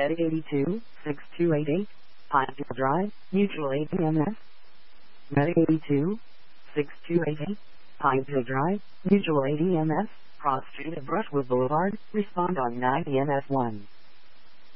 Medic 82, 6288, Pineville Drive, Mutual Aid EMS. Medic 82, 6288, Pineville Drive, Mutual Aid EMS, Cross Street at Brushwood Boulevard, respond on 9 EMS 1.